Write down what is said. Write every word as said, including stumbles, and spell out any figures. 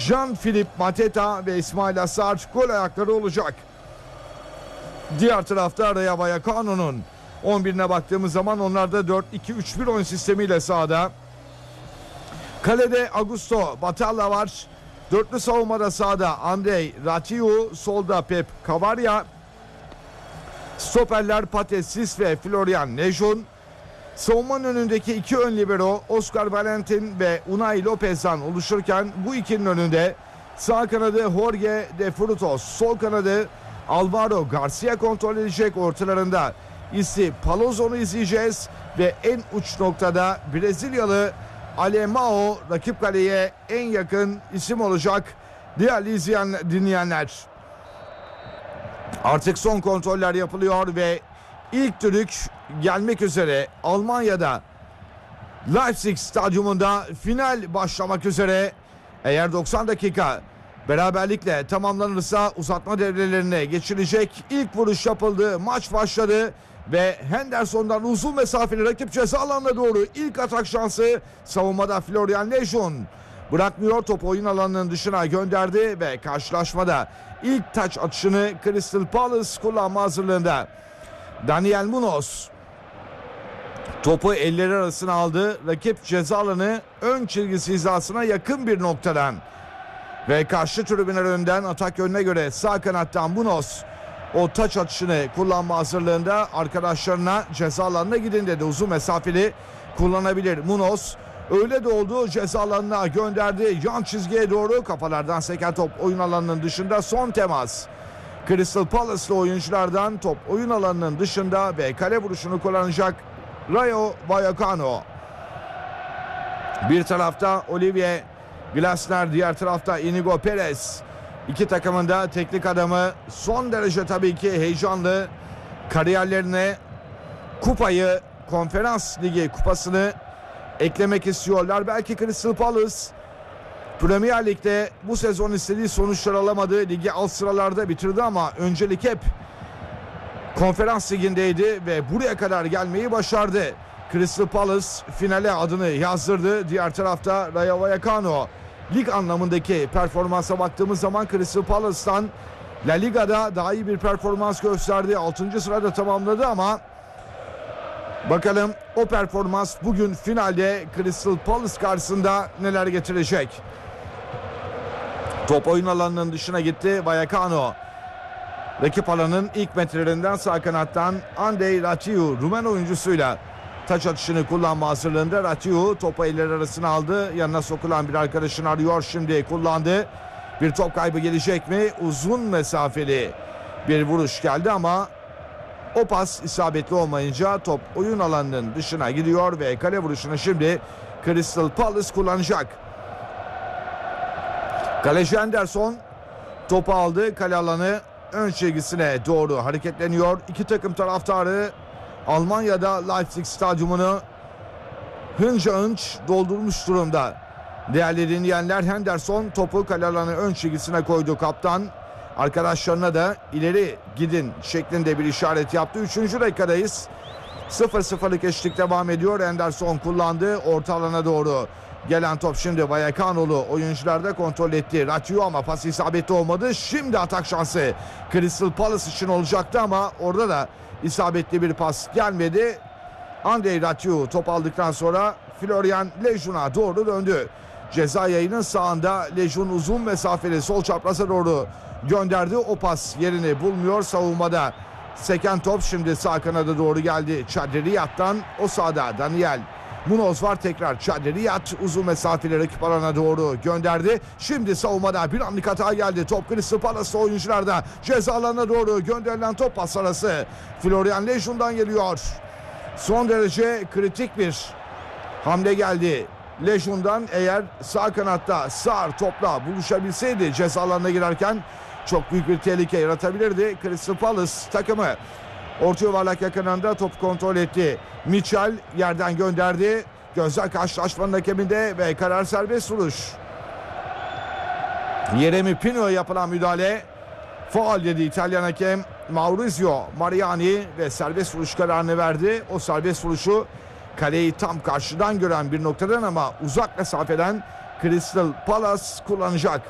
Jean-Philippe Mateta ve İsmail Assar gol ayakları olacak. Diğer tarafta Rayo Vallecano'nun on birine baktığımız zaman onlar da dört iki üç bir oyun sistemiyle sahada. Kalede Augusto Batalla var. Dörtlü savunmada sahada Andrei Ratiu, solda Pep Cavarria. Stoperler Pates Sis ve Florian Lejeune. Savunmanın önündeki iki ön libero Oscar Valentin ve Unai Lopez'dan oluşurken bu ikinin önünde sağ kanadı Jorge de Frutos, sol kanadı Alvaro Garcia kontrol edecek. Ortalarında ise Palozzo'nu izleyeceğiz ve en uç noktada Brezilyalı Alemão rakip kaleye en yakın isim olacak. Değerli izleyen dinleyenler, artık son kontroller yapılıyor ve ilk düdük gelmek üzere. Almanya'da Leipzig stadyumunda final başlamak üzere. Eğer doksan dakika beraberlikle tamamlanırsa uzatma devrelerine geçilecek. İlk vuruş yapıldı, maç başladı ve Henderson'dan uzun mesafeli rakip ceza alanına doğru ilk atak şansı. Savunmada Florian Lejeune bırakmıyor, topu oyun alanının dışına gönderdi ve karşılaşmada ilk taç atışını Crystal Palace kullanma hazırlığında. Daniel Munoz topu elleri arasına aldı. Rakip ceza alanı ön çizgisi hizasına yakın bir noktadan ve karşı tribünler önünden atak yönüne göre sağ kanattan Munoz o taç atışını kullanma hazırlığında. Arkadaşlarına ceza alanına gidin dedi, uzun mesafeli kullanabilir Munoz. Öyle de oldu, ceza alanına gönderdi yan çizgiye doğru. Kafalardan seken top oyun alanının dışında, son temas Crystal Palace'lı oyunculardan, top oyun alanının dışında ve kale vuruşunu kullanacak Rayo Vallecano. Bir tarafta Olivier Glasner, diğer tarafta Inigo Perez. İki takımın da teknik adamı son derece tabii ki heyecanlı. Kariyerlerine kupayı, Konferans Ligi kupasını eklemek istiyorlar. Belki Crystal Palace Premier Lig'de bu sezon istediği sonuçlar alamadı. Ligi alt sıralarda bitirdi ama öncelik hep Konferans Ligi'ndeydi ve buraya kadar gelmeyi başardı. Crystal Palace finale adını yazdırdı. Diğer tarafta Rayo Vallecano. Lig anlamındaki performansa baktığımız zaman Crystal Palace'tan La Liga'da daha iyi bir performans gösterdi. altıncı sırada tamamladı ama bakalım o performans bugün finalde Crystal Palace karşısında neler getirecek. Top oyun alanının dışına gitti. Vallecano rakip alanın ilk metrelerinden sağ kanattan Andrei Ratiu Rumen oyuncusuyla taç atışını kullanma hazırlığında. Ratiu topu elleri arasına aldı. Yanına sokulan bir arkadaşını arıyor. Şimdi kullandı. Bir top kaybı gelecek mi? Uzun mesafeli bir vuruş geldi ama o pas isabetli olmayınca top oyun alanının dışına gidiyor ve kale vuruşunu şimdi Crystal Palace kullanacak. Kaleci Henderson topu aldı. Kale alanı ön çizgisine doğru hareketleniyor. İki takım taraftarı Almanya'da Leipzig stadyumunu hınca hınç doldurmuş durumda. Değerli dinleyenler, Henderson topu kale alanı ön çizgisine koydu. Kaptan arkadaşlarına da ileri gidin şeklinde bir işaret yaptı. Üçüncü dakikadayız. sıfır sıfırlık eşlik devam ediyor. Henderson kullandı. Orta alana doğru gelen top şimdi Vallecano'lu oyuncularda kontrol etti. Ratiu ama pas isabetli olmadı. Şimdi atak şansı Crystal Palace için olacaktı ama orada da isabetli bir pas gelmedi. Andrei Ratiu top aldıktan sonra Florian Lejeune'a doğru döndü. Ceza yayının sağında Lejeune uzun mesafeli sol çapraza doğru gönderdi. O pas yerini bulmuyor. Savunmada seken top şimdi sağ kanada doğru geldi. Çadriyat'tan o sağda Daniel Munoz var, tekrar Çadriyat uzun mesafeli rakip alana doğru gönderdi. Şimdi savunmada bir anlık hata geldi. Top Crystal Palace oyuncularda, ceza alanına doğru gönderilen top pas arası Florian Lejeune'dan geliyor. Son derece kritik bir hamle geldi Lejeune'dan. Eğer sağ kanatta Sar topla buluşabilseydi ceza alanına girerken çok büyük bir tehlike yaratabilirdi. Crystal Palace takımı orta yuvarlak yakınında top kontrol etti. Mitchell yerden gönderdi. Gözler karşılaşmanın hakeminde ve karar serbest vuruş. Yeremi Pino'ya yapılan müdahale faul dedi İtalyan hakem Maurizio Mariani ve serbest vuruş kararını verdi. O serbest vuruşu kaleyi tam karşıdan gören bir noktadan ama uzak mesafeden Crystal Palace kullanacak.